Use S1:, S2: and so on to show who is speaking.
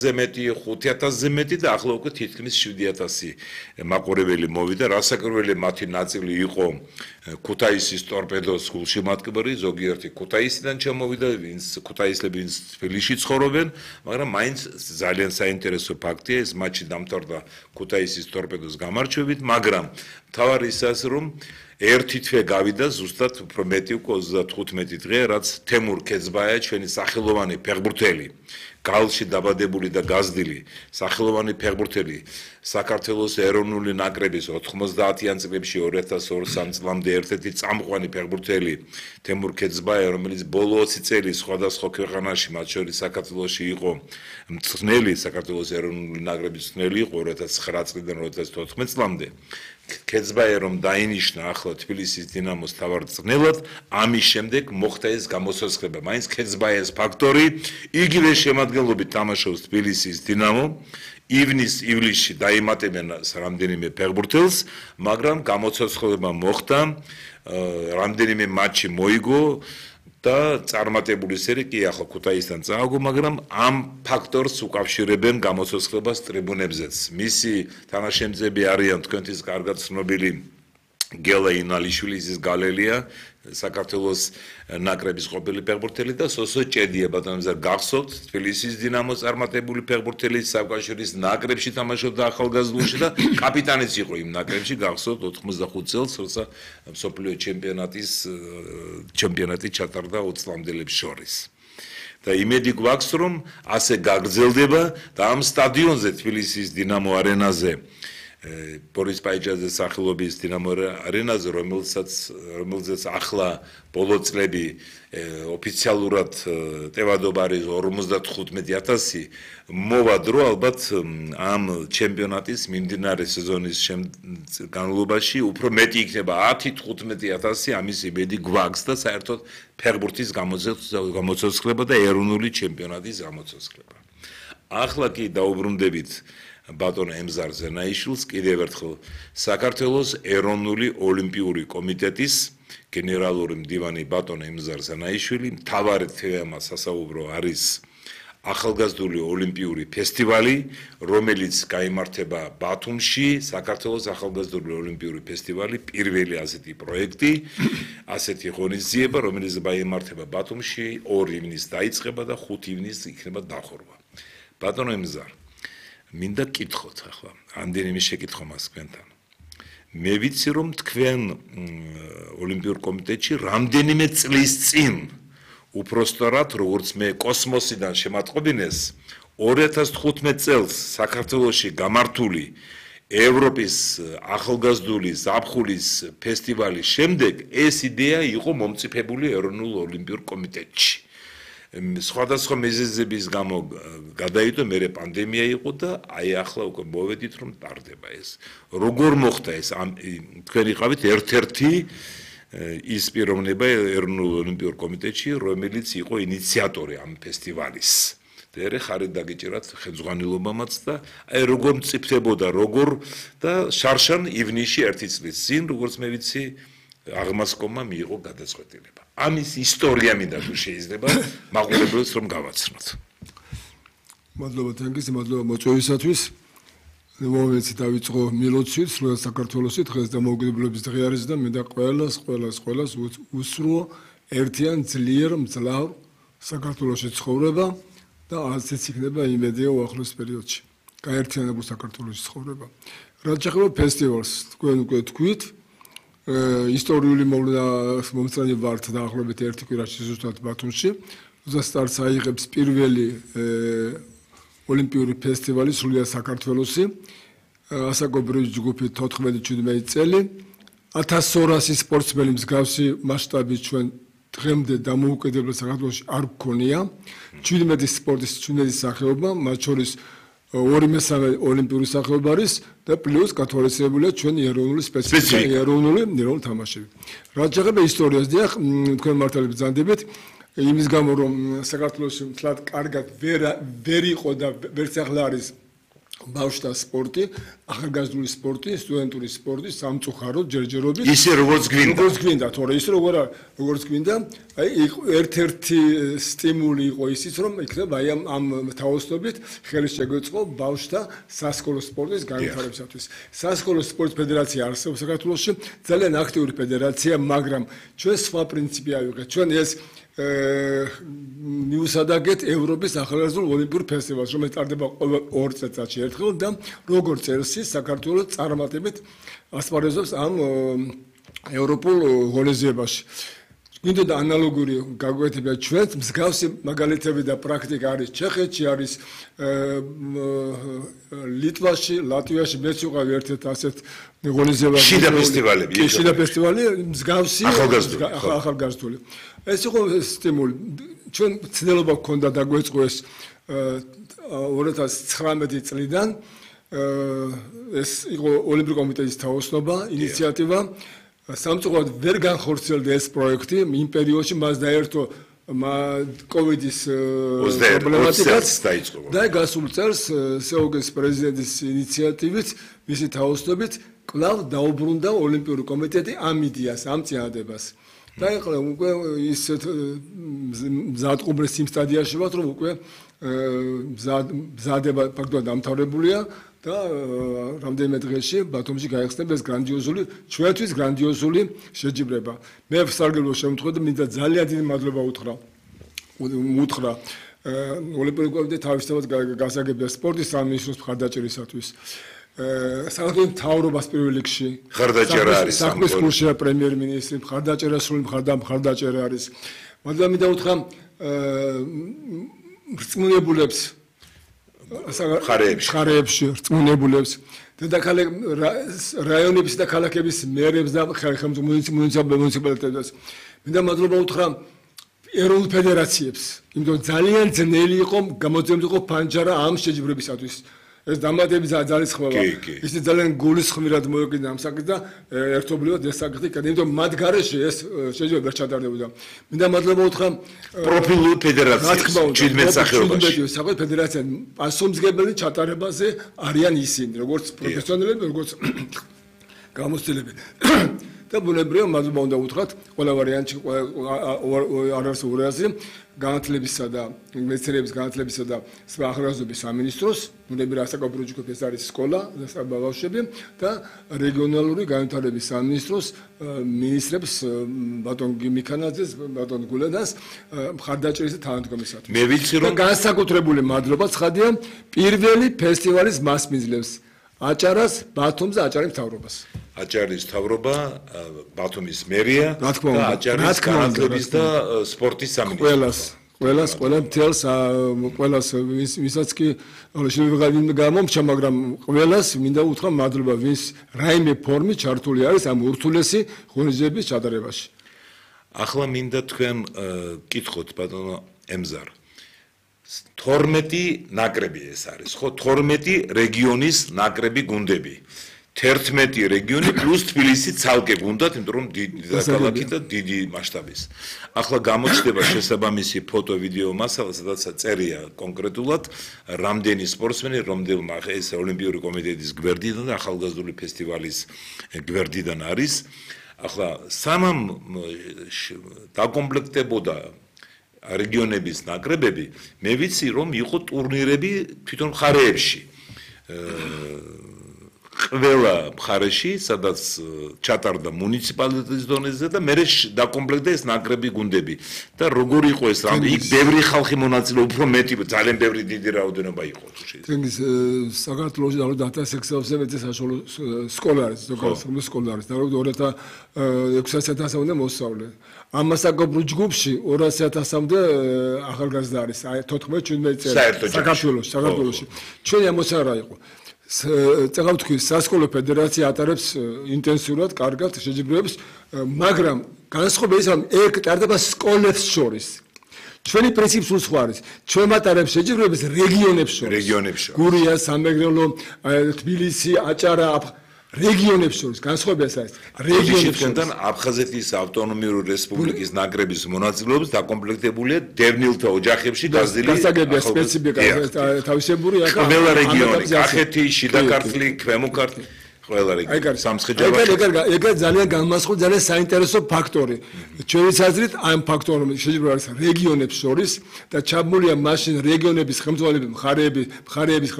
S1: ზემეთი 5000-ზე მეტი და ახლა უკვე თითქმის 7000 მაყურებელი მოვიდა. რასაკვირველია, მათი ნაწილი იყო ქუთაისის ტორპედოს გულშემატკბარი, ზოგიერთი ქუთაისიდან ჩამოვიდა, ვინც ქუთაისლები ვინც თბილისში ცხოვრობენ, მაგრამ მაინც ძალიან საინტერესო ფაქტია, ეს მატჩი დამთავრდა ქუთაისის ტორპედოს გამარჯვებით, მაგრამ მთავარი ის არის, რომ ერთი თვე გავიდა ზუსტად უფრო მეტი უკვე 35 დღეა, რაც თემურ ქეძბაია, ჩვენი სახელოვანი ფეხბურთელი, გალში დაბადებული და გაზრდილი სახელოვანი ფეხბურთელი საქართველოს ეროვნული ნაკრების 90-იან წლებში 2002-3 წლამდე ერთ-ერთი წამყვანი ფეხბურთელი თემურ ქეძბაია, რომელიც ბოლო 20 წელი სხვადასხვა ქვეყანაში, მათ შორის საქართველოში იყო მწვრთნელი, საქართველოს ეროვნული ნაკრების მწვრთნელი იყო 2009 წლიდან 2014 წლამდე. ქეძბაია რომ დაინიშნა ახლა თბილისის დინამოს თავად მწვრთნელად, ამის შემდეგ მოხდა ეს გამოსასყრება. მაინც ქეძბაიას ფაქტორი იგივე შემადგენლობით თამაშობს თბილისის დინამო. ივლისში დაიმატებენ რამდენიმე ფეხბურთელს, მაგრამ გამოსასყრება მოხდა, რამდენიმე მატჩი მოიგო და წარმატებული სერი კი ახლა ქუთაისთან წააგო, მაგრამ ამ ფაქტორს უკავშირებენ გამოსასყრებას ტრიბუნებზეც. მისი თანაშემწები არიან თქვენთვის კარგად ცნობილი გელა ინალიშვილი, ის გალელია, საქართველოს ნაკრების ყოფილი ფეხბურთელი და სოსო ჭედია, ბატონო, გახსოვთ, თბილისის დინამოს წარმატებული ფეხბურთელი, საკავშირის ნაკრებში თამაშობდა ახალგაზრდულში და კაპიტანიც იყო იმ ნაკრებში, გახსოვთ 85 წელს, როცა მსოფლიო ჩემპიონატი ჩატარდა 20 წლამდელებს შორის. და იმედი გვაქვს, რომ ასე გაგრძელდება და ამ სტადიონზე, თბილისის დინამო არენაზე, ბორის პაიჯაძეს სახელობის დინამო არენაზე, რომელზეც ახლა ბოლო წლები ოფიციალურად ტევადობა არის 55000, მოვა დრო ალბათ ამ ჩემპიონატის მიმდინარე სეზონის განმავლობაში უფრო მეტი იქნება 10-15000, ამის იმედი გვაქვს და საერთოდ ფეხბურთის გამოცოცხლება და ეროვნული ჩემპიონატის გამოცოცხლება. ახლა კი დაუბრუნდებით ბატონ ემზარ ზენაიშვილს, კიდევ ერთხელ საქართველოს ეროვნული ოლიმპიური კომიტეტის გენერალური მდივანი ბატონ ემზარ ზენაიშვილი, მთავარი თემა სასაუბრო არის ახალგაზრდული ოლიმპიური ფესტივალი, რომელიც გაიმართება ბათუმში, საქართველოს ახალგაზრდული ოლიმპიური ფესტივალი, პირველი ასეთი პროექტი, ასეთი ღონისძიება, რომელიც გაიმართება ბათუმში, 2 ივნისს დაიწყება და 5 ივნისს იქნება დახურვა. ბატონ ემზარ, მინდა გკითხოთ ახლა, რამდენიმე შეკითხვა მაქვს თქვენთან. მე ვიცი, რომ თქვენ ოლიმპიურ კომიტეტში რამდენიმე წლის წინ, უпростоრად, როგორც მე კოსმოსიდან შემატყობინეს, 2015 წელს საქართველოში გამართული ევროპის ახალგაზრდული ზაფხულის ფესტივალის შემდეგ ეს იდეა იყო მომწიფებული ეროვნულ ოლიმპიურ კომიტეტში. სხვადასხვა მიზეზების გამო გადაიდო, მერე პანდემია იყო და აი ახლა უკვე მოვედით, რომ ტარდება ეს. როგორ მოხდა ეს? თქვენ იყავით ერთ-ერთი ის პიროვნება ეროვნულ ოლიმპიურ კომიტეტში, რომელიც იყო ინიციატორი ამ ფესტივალის. და ხარით დაგიჭირათ ხელმძღვანელობამაც და აი როგორ მწიფდებოდა, როგორ და შარშან ივნისში 1 წლის წინ, როგორც მე ვიცი, აღმასკომმა მიიღო გადაწყვეტილება. ამის ისტორია მინდა თუ შეიძლება მაყურებელს რომ გავაცნოთ.
S2: მადლობა თენგის, მადლობა მოწვევისათვის. მომენტი დავიწყო მილოცით, სრულად საქართველოსი დღეს დამოუკიდებლობის დღე არის და მინდა ყველას უსრულო ერთიან ძლიერ მძლავრ საქართველოში ცხოვრება და ასეც იქნება იმედია უახლოს პერიოდში. გაერთიანებულ საქართველოში ცხოვრება. რაც შეეხება ფესტივალს, თქვენ უკვე თქვით, ისტორიული მომწვენი ვართ დაახლოებით 1 კვირაში ზუსტად ბათუმში, როცა სტარტს აიღებს პირველი ოლიმპიური ფესტივალი სრულიად საქართველოში, ასაკობრივი ჯგუფი 14-17 წელი, 1200 სპორტსმენი მსგავსი მასშტაბის ჩვენ დღემდე დამოუკიდებელ საქართველოში არ გქონია, 17 სპორტის 17 სახეობა, მათ შორის 2/3 ოლიმპიური სახეობა არის და პლუს გათვალისწინებულია ჩვენი ეროვნული სპეციფიკა, ეროვნული თამაშები. რაც შეეხება ისტორიას, დიახ, თქვენ მართალია ბრძანდებით, იმის გამო რომ საქართველოში მთლად კარგად ვერ იყო და ვერც ახლა არის ბავშვთა სპორტი, ახალგაზრდული სპორტი, სტუდენტური სპორტი, სამწუხაროდ ჯერჯერობით
S1: ისე როგორც გვინდა,
S2: თორე ის როგორც გვინდა, აი ერთ-ერთი სტიმული იყო ისიც, რომ იქნება აი ამ თაოსნობით ხელი შეგვეწყო ბავშვთა სასკოლო სპორტის განვითარებისათვის. სასკოლო სპორტის ფედერაცია არსებობს საქართველოში, ძალიან აქტიური ფედერაცია, მაგრამ ჩვენ სხვა პრინციპი ავიღეთ. ჩვენ ეს მივუსადაგეთ ევროპის ახალგაზრდულ ოლიმპიურ ფესტივალს, რომელიც ტარდება ყოველ 2 წელიწადში ერთხელ და როგორც წელს საქართველოს წარმატებით ასპარეზობს ამ ევროპულ ღონისძიებაში. გვინდა და ანალოგური გაგვეთებია ჩვენს მსგავსი მაგალითები და პრაქტიკა არის ჩეხეთში, არის ლიტვაში, ლატვიაში, მეც ვიყავი ერთ-ერთ ასეთ ღონისძიებაში. შიდა ფესტივალი მსგავსი ახალგაზრდული. ეს იყო სტიმული. ჩვენ ცდილობა გქონდა დაგვეწყო ეს 2019 წლიდან ეს იყო ოლიმპიური კომიტეტის თაოსნობა, ინიციატივა. სამწუხაროდ ვერ განხორციელდა ეს პროექტი იმ პერიოდში, მას დაერთო კოვიდის პრობლემატიკაც და გასულ წელს სეოგეს პრეზიდენტის ინიციატივით, მისი თაოსნობით კვლავ დაუბრუნდა ოლიმპიური კომიტეტი ამ იდეას, ამ წინადადებას. და ეხლა უკვე ისეთ მზადყუბლის იმ სტადიაში ვართ, რომ უკვე მზადება ფაქტობრივად დამთავრებულია და რამდენიმე დღეში ბათუმში გაიხსნება ეს გრანდიოზული, ჩვენთვის გრანდიოზული შეჯიბრება. მე სარგებლო შემთხვევით მინდა ძალიან დიდი მადლობა უთხრა ოლიმპიური კომიტეტის თავისთავად გასაგებია სპორტის სამინისტროს მხარდაჭერისათვის. საქართველოს მთავრობას პირველ რიგში
S1: მხარდაჭერა არის
S2: საქმის კურსია პრემიერ-მინისტრი მხარდაჭერა სრული მხარდაჭერა არის. მაგრამ მინდა უთხრა რწმუნებულებს ხარეებში რწმუნებულებს დედაქალაქ რაიონების და ქალაქების მერებს და მუნიციპალიტეტებს. მინდა მადლობა უთხრა ეროვნულ ფედერაციებს, იმიტომ ძალიან ძნელი იყო გამოძიებდი იყო ფანჯარა ამ შეჯიბრებისათვის. ეს დამატები ძალის ხმება. ის ძალიან გულისხმირად მოეკიდა ამ საკითხს და ერთობლივად ეს საკითხი კეთდა, იმიტომ მათ გარეშე ეს შეჯიბრება ვერ ჩატარდებოდა. მინდა მადლობა უთხრა
S1: პროფილულ ფედერაციას, 17 სახეობაში.
S2: საკუთარ ფედერაცია პასუხისმგებელი ჩატარებაზე არიან ისინი, როგორც პროფესიონალები, როგორც გამოცდილები. და ბუნებრივია მადლობა უნდა უთხრათ ყველა ვარიანტში არ არსებობს აზრი განათლებისა და მეცნიერების განათლებისა და ახალგაზრდობის სამინისტროს, ბუნებრივია საკავშირო ჯგუფი ეს არის სკოლა და ბავშვები და რეგიონალური განვითარების სამინისტროს მინისტრებს ბატონ მიქანაძეს, ბატონ გულენას მხარდაჭერის და თანადგომისათვის.
S1: მე ვიცი რომ
S2: განსაკუთრებული მადლობა ცხადია პირველი ფესტივალის მასპინძლებს აჭარას, ბათუმს და აჭარის მთავრობას.
S1: აჭარის მთავრობა, ბათუმის მერია და აჭარის განათლების და სპორტის სამინისტრო. ყველას ვისაც კი შეიძლება გამომჩა, მაგრამ ყველას მინდა უთხრა მადლობა, ვის რაიმე ფორმით ჩართული არის ამ ურთულესი ღონისძიების ჩატარებაში. ახლა მინდა თქვენ კითხოთ ბატონო ემზარ. 12 ნაკრები ეს არის, ხო? 12 რეგიონის ნაკრები გუნდები. 11 რეგიონი პლუს თბილისი ცალკე გუნდათ, იმიტომ რომ დიდი ქალაქი და დიდი მასშტაბის. ახლა გამოჩნდება შესაბამისი ფოტო, ვიდეო მასალა, სადაც წერია კონკრეტულად რამდენი სპორტსმენი, რომელმა ეს ოლიმპიური კომიტეტის გვერდიდან და ახალგაზრდული ფესტივალის გვერდიდან არის. ახლა სანამ დაკომპლექტებოდა რეგიონების ნაკრებები, მე ვიცი რომ იყო ტურნირები თვითონ მხარეებში. ყველა მხარეში, სადაც ჩატარდა მუნიციპალიტეტის დონეზე და მე დაკომპლექტდა ეს ნაკრები გუნდები. და როგორ იყო ეს რამე? იქ ბევრი ხალხი მონაწილეობდა, უფრო მეტი, ძალიან ბევრი დიდი რაოდენობა იყო.
S2: თენგის საქართველოში და 1600-ზე მეტი საშუალო სკოლა არის, ზოგადად სკოლა არის. და 600,000-მდე მოსწავლე. ამას საკუთარ ჯგუფში 200,000-მდე ახალგაზრდა არის. აი 14-17 წელი საქართველოში. ჩვენი ამოცანა რა იყო? წეგავ თქვი სასკოლო ფედერაცია ატარებს ინტენსიურად, კარგად შეჯიბრებებს, მაგრამ განსხვავება ის რომ ეგ ტარდება სკოლებს შორის. ჩვენი პრინციპი სულ სხვა არის. ჩვენ მატარებს შეჯიბრებებს რეგიონებს შორის. გურია, სამეგრელო, თბილისი, აჭარა, რეგიონებს შორის განსხვავება ეს არის რეგიონებს
S1: შეგენთან აფხაზეთის ავტონომიური რესპუბლიკის ნაკრების მონაწილეობის დაკომპლექტებულია დევნილთა ოჯახებში გაზრდილი
S2: გასაგებია სპეციფიკა თავისებური ახლა
S1: ყველა რეგიონი კახეთი, შიდა ქართლი, ქვემო ქართლი ყველა რეგიონი სამცხე-ჯავახეთი
S2: ეგ ძალიან განმასხვავებელი ძალიან საინტერესო ფაქტორი ჩვენი აზრით ამ ფაქტორი შეიძლება არის რეგიონებს შორის და ჩაბმულია მაშინ რეგიონების ხელმძღვანელები მხარეების